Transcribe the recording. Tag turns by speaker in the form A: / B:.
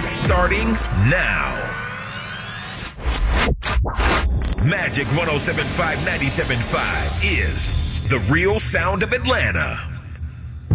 A: starting now. Magic 107.5, 97.5 is the real sound of Atlanta.